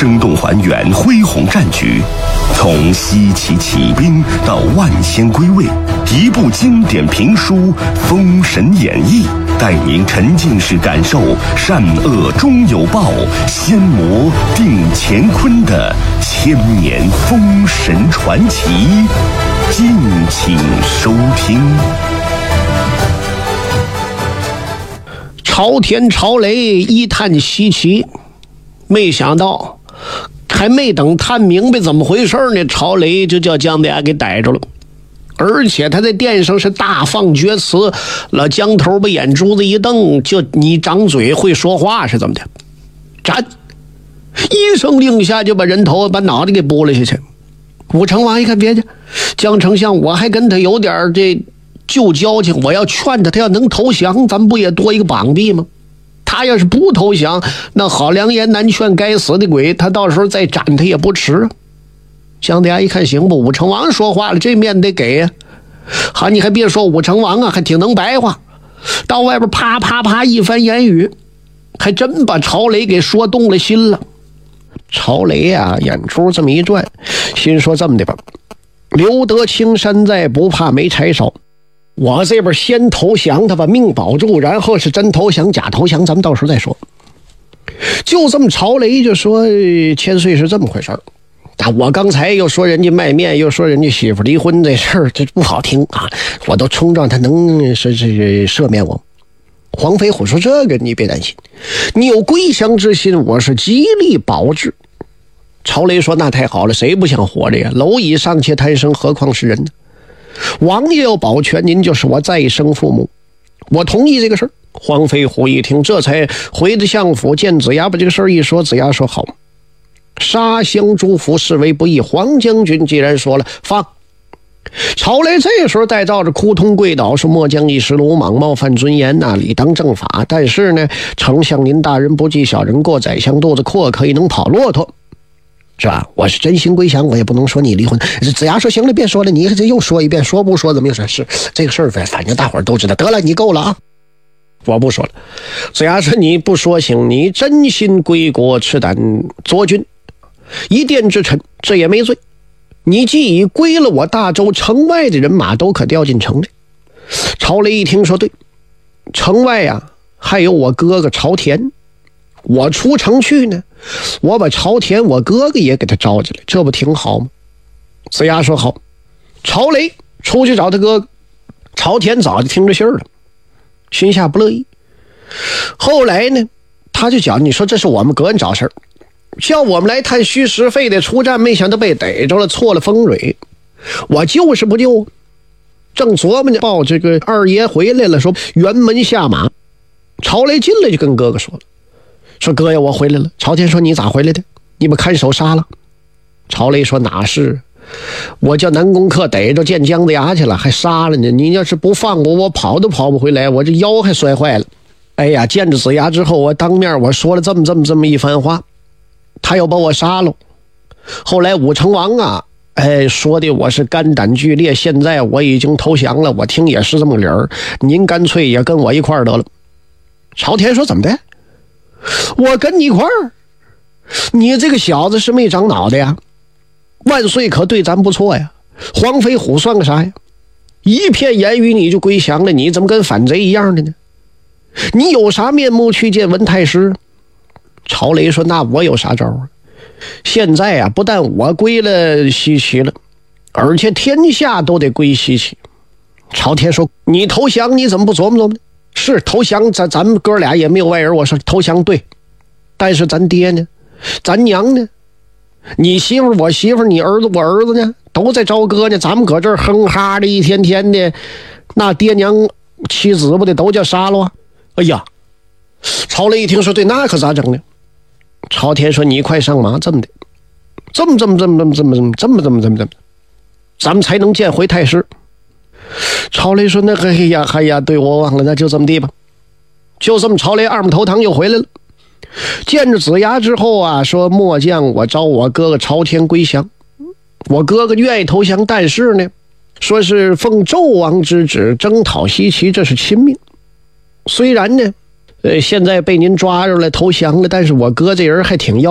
生动还原恢宏战局，从西岐起兵到万仙归位，一部经典评书《封神演义》，带您沉浸式感受善恶终有报、仙魔定乾坤的千年封神传奇。敬请收听。 朝天朝雷一探稀奇，没想到还没等探明白怎么回事呢，朝雷就叫姜子牙给逮着了。而且他在殿上是大放厥词，老姜头把眼珠子一瞪，就你张嘴会说话是怎么的？斩！一声令下，就把人头把脑袋给拨了下去。武成王一看，别介，姜丞相我还跟他有点这旧交情，我要劝他，他要能投降，咱们不也多一个绑臂吗？他要是不投降，那好良言难劝，该死的鬼，他到时候再斩他也不迟。姜子牙一看行不，武成王说话了，这面得给呀。好，你还别说，武成王啊还挺能白话，到外边啪啪啪一番言语，还真把曹雷给说动了心了。曹雷啊眼珠这么一转，心说这么的吧，留得青山在，不怕没柴烧。我这边先投降，他把命保住，然后是真投降假投降咱们到时候再说。就这么曹雷就说千岁是这么回事儿，我刚才又说人家卖面，又说人家媳妇离婚这事儿，这不好听啊！我都冲撞他能是赦免我。黄飞虎说这个你别担心，你有归降之心，我是极力保之。曹雷说那太好了，谁不想活着呀？蝼蚁尚且贪生，何况是人呢？王爷要保全您，就是我再生父母，我同意这个事儿。黄飞虎一听，这才回到相府见子牙，把这个事儿一说。子牙说好，杀降诸府视为不义，黄将军既然说了，放。曹雷这时候再照着哭通跪倒，说末将一时鲁莽，冒犯尊严，那理当正法。但是呢，丞相您大人不计小人过，宰相肚子阔，可以能跑骆驼，是吧？我是真心归降，我也不能说你离婚。子牙说行了，别说了，你这又说一遍，说不说怎么又说？是这个事儿，反正大伙儿都知道。得了，你够了啊，我不说了。子牙说你不说行，你真心归国，赤胆左军，一殿之臣，这也没罪。你既已归了我大周，城外的人马都可调进城来。曹雷一听说对，城外啊还有我哥哥朝田，我出城去呢，我把朝田我哥哥也给他招进来，这不挺好吗？子牙说好。曹雷出去找他哥哥，朝田早就听着信儿了，心下不乐意。后来呢，他就讲，你说这是我们个人找事儿，叫我们来探虚实，非得出战，没想到被逮着了，错了风蕊，我就是不救。正琢磨着报这个二爷回来了，说辕门下马。曹雷进来就跟哥哥说了，说哥呀，我回来了。朝天说你咋回来的？你把看守杀了？曹雷说哪是，我叫南宫克逮着见姜子牙去了，还杀了呢。你要是不放我，我跑都跑不回来，我这腰还摔坏了。哎呀，见着子牙之后，我当面我说了这么一番话，他要把我杀了。后来武成王啊，说的我是肝胆俱裂，现在我已经投降了，我听也是这么理儿，您干脆也跟我一块儿得了。朝天说怎么的？我跟你一块儿？你这个小子是没长脑袋呀！万岁可对咱不错呀，黄飞虎算个啥呀？一片言语你就归降了，你怎么跟反贼一样的呢？你有啥面目去见文太师？曹雷说那我有啥招啊？现在啊，不但我归了西岐了，而且天下都得归西岐。朝天说你投降，你怎么不琢磨琢磨呢？是投降，咱们哥俩也没有外人。我说投降对，但是咱爹呢？咱娘呢？你媳妇我媳妇，你儿子我儿子呢？都在朝歌呢，咱们搁这儿哼哈的一天天的，那爹娘妻子不得都叫杀了啊？哎呀，曹雷一听说对，那可咋整呢？朝天说你快上马，这么的，这么，咱们才能见回太师。曹雷说那个哎呀，对，我忘了，那就这么地吧。就这么，曹雷二马头堂又回来了。见着子牙之后啊，说末将我招我哥哥朝天归降，我哥哥愿意投降，但是呢，说是奉纣王之旨征讨西岐，这是亲命。虽然呢，现在被您抓着了投降了，但是我哥这人还挺要